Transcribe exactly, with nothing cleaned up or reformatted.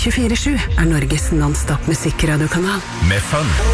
tjuefire sju er Norges non-stop musikkradiokanal. Med Fun.